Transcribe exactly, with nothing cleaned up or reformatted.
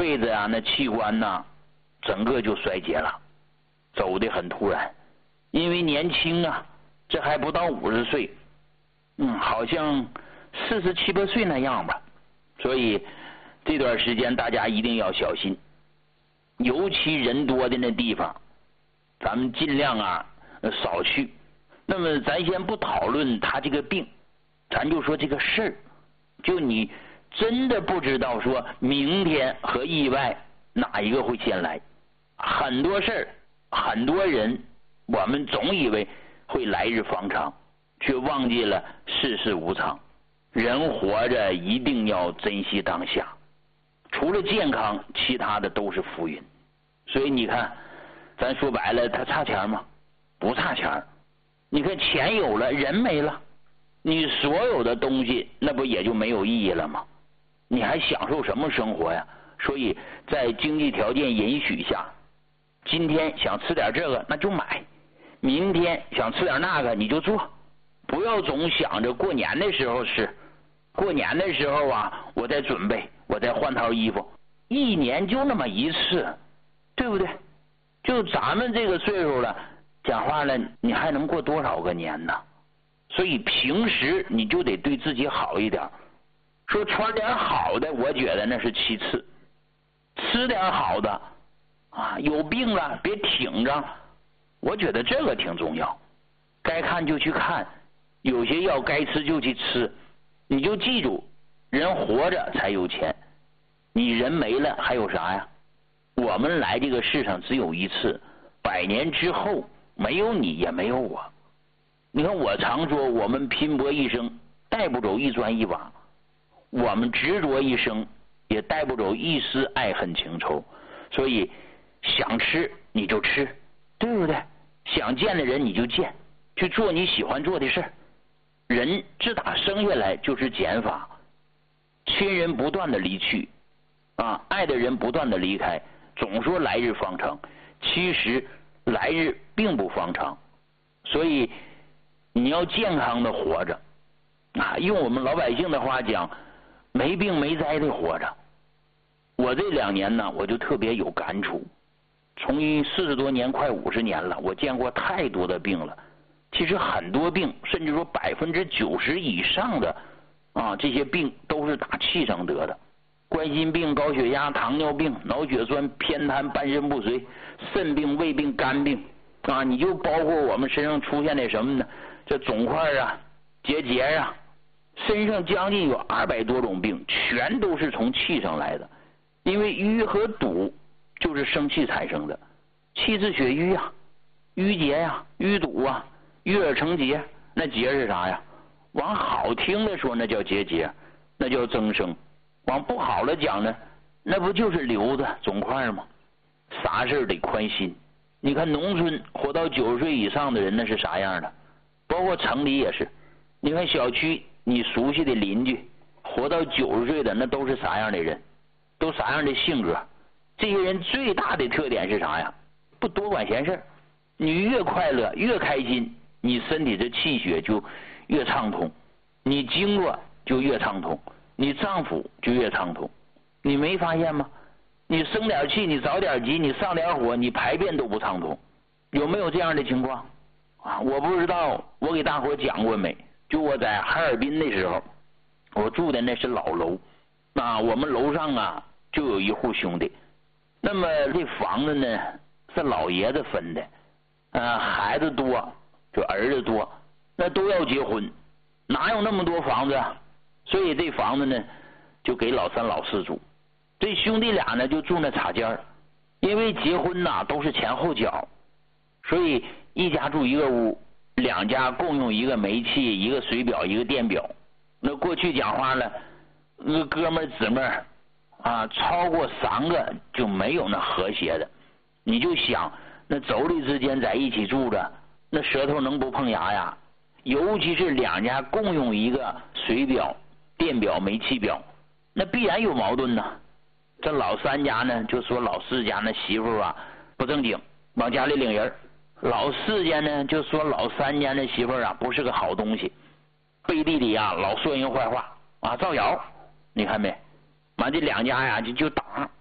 肺子啊，那器官呐，整个就衰竭了，走得很突然。因为年轻啊，这还不到五十岁，嗯，好像四十七八岁那样吧。所以这段时间大家一定要小心，尤其人多的那地方，咱们尽量啊少去。那么咱先不讨论他这个病，咱就说这个事儿，就你真的不知道说明天和意外哪一个会先来。很多事儿，很多人，我们总以为会来日方长，却忘记了世事无常。人活着一定要珍惜当下，除了健康，其他的都是浮云。所以你看，咱说白了，他差钱吗？不差钱。你看钱有了，人没了，你所有的东西那不也就没有意义了吗？你还享受什么生活呀？所以在经济条件允许下，今天想吃点这个那就买，明天想吃点那个你就做，不要总想着过年的时候吃，过年的时候啊我在准备，我在换套衣服，一年就那么一次，对不对？就咱们这个岁数了，讲话了，你还能过多少个年呢？所以平时你就得对自己好一点，说穿点好的，我觉得那是其次，吃点好的啊，有病了别挺着，我觉得这个挺重要。该看就去看，有些药该吃就去吃。你就记住，人活着才有钱，你人没了还有啥呀？我们来这个世上只有一次，百年之后没有你也没有我。你看我常说，我们拼搏一生带不走一砖一瓦，我们执着一生也带不走一丝爱恨情仇。所以想吃你就吃，对不对？想见的人你就见，去做你喜欢做的事。人自打生下来就是减法，亲人不断的离去啊，爱的人不断的离开，总说来日方长，其实来日并不方长。所以你要健康的活着啊，用我们老百姓的话讲，没病没灾的活着。我这两年呢，我就特别有感触，从四十多年快五十年了，我见过太多的病了。其实很多病，甚至说百分之九十以上的啊，这些病都是打气上得的。冠心病、高血压、糖尿病、脑血栓、偏瘫、半身不遂、肾病、胃病、肝病啊，你就包括我们身上出现的什么呢？这肿块啊、结节啊，身上将近有二百多种病，全都是从气上来的。因为瘀和堵就是生气产生的，气滞血瘀啊、瘀结呀、淤堵啊、淤而成结。那结是啥呀？往好听的说那叫结节，那叫增生；往不好的讲呢，那不就是瘤子肿块吗？啥事得宽心。你看农村活到九十岁以上的人那是啥样的，包括城里也是。你看小区你熟悉的邻居活到九十岁的那都是啥样的人，都啥样的性格。这些人最大的特点是啥呀？不多管闲事。你越快乐越开心，你身体的气血就越畅通，你经络就越畅通，你脏腑就越畅通。你没发现吗？你生点气，你着点急，你上点火，你排便都不畅通，有没有这样的情况啊？我不知道我给大伙讲过没。就我在哈尔滨的时候，我住的那是老楼啊，我们楼上啊就有一户兄弟，那么这房子呢是老爷子分的，啊，孩子多，就儿子多，那都要结婚，哪有那么多房子啊？所以这房子呢就给老三老四住。这兄弟俩呢就住那插间儿，因为结婚呐都是前后脚，所以一家住一个屋，两家共用一个煤气、一个水表、一个电表。那过去讲话了，那哥们姊妹啊，超过三个就没有那和谐的。你就想那妯娌之间在一起住着，那舌头能不碰牙呀？尤其是两家共用一个水表、电表、煤气表，那必然有矛盾呢。这老三家呢就说老四家那媳妇啊不正经，往家里领人；老四家呢就说老三家那媳妇啊不是个好东西，背地里啊老说人坏话啊，造谣。你看没？完这两家呀就就打，